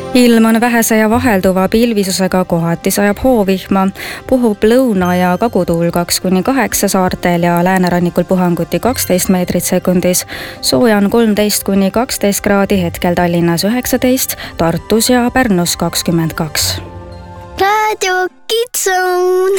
Ilm on vähese ja vahelduva pilvisusega, kohati sajab hoovihma, puhub lõuna- ja kagutuul 2–8 saartel ja läänerannikul puhanguti 12 meetrit sekundis. Sooja on 13–12 kraadi, hetkel Tallinnas 19, Tartus ja Pärnus 22. Raadio Kitsun!